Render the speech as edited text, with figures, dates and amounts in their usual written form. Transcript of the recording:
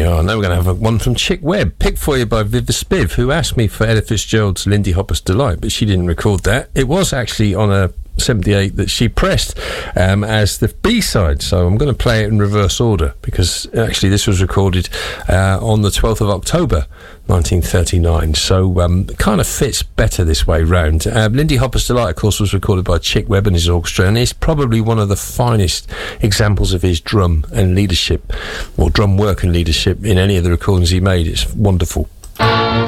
are. Now we're going to have one from Chick Webb, picked for you by Viva Spiv, who asked me for Ella Fitzgerald's Lindy Hopper's Delight, but she didn't record that. It was actually on a 78 that she pressed as the B-side, so I'm going to play it in reverse order, because actually this was recorded on the 12th of October 1939, so it kind of fits better this way round. Lindy Hopper's Delight, of course, was recorded by Chick Webb and his orchestra, and it's probably one of the finest examples of his drum and leadership, or drum work and leadership, in any of the recordings he made. It's wonderful.